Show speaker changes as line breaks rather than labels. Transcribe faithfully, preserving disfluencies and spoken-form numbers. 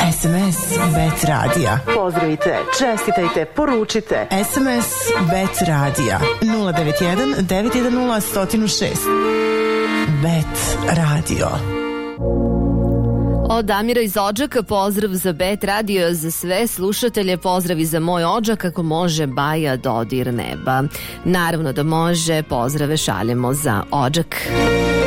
S M S Bet Radija.
Pozdravite, čestitajte, poručite.
S M S Bet Radija nula devet jedan devet jedan nula jedan zero šest. Bet Radio.
Od Damira iz Odžaka, pozdrav za Bet Radio, za sve slušatelje, pozdrav i za moj Odžak, ako može Baja Dodir neba. Naravno da može, pozdrave šaljemo za Odžak.